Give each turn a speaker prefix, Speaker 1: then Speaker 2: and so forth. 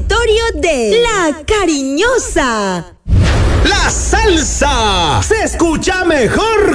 Speaker 1: auditorio de La Cariñosa.
Speaker 2: La salsa se escucha mejor